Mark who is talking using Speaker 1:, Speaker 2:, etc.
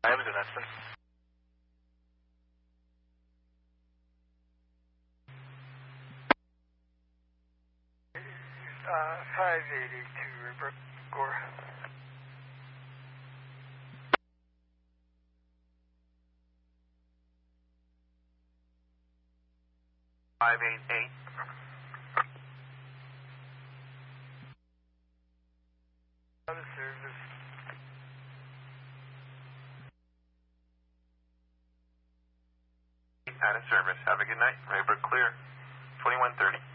Speaker 1: I was in Eston.
Speaker 2: Uh, 582 River Gore.
Speaker 1: Five eight eight.
Speaker 2: Out of service.
Speaker 1: Out of service. Have a good night. Raybrook clear. 2130.